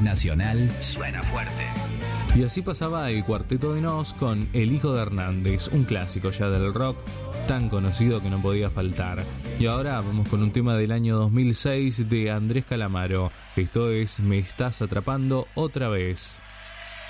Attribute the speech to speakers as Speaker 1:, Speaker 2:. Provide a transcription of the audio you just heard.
Speaker 1: nacional suena fuerte.
Speaker 2: Y así pasaba el Cuarteto de Nos con El Hijo de Hernández, un clásico ya del rock, tan conocido que no podía faltar. Y ahora vamos con un tema del año 2006 de Andrés Calamaro. Esto es Me estás atrapando otra vez.